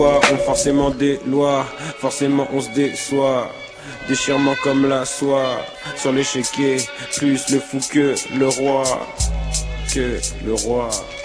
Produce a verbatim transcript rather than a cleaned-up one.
On forcément des lois, forcément on se déçoit. Déchirement comme la soie sur l'échiquier, plus le fou que le roi, que le roi.